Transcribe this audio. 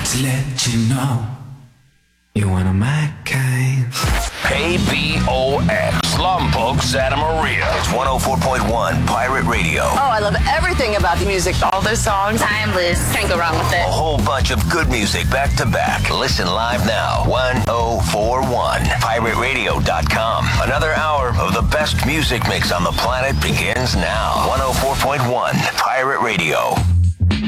to let you know you're one of my kind. KBOX, Lompoc, Santa Maria. It's 104.1 Pirate Radio. Oh, I love everything about the music. All the songs, timeless. Can't go wrong with it. A whole bunch of good music back to back. Listen live now. 1041 PirateRadio.com. Another hour of the best music mix on the planet begins now. 104.1 Pirate Radio.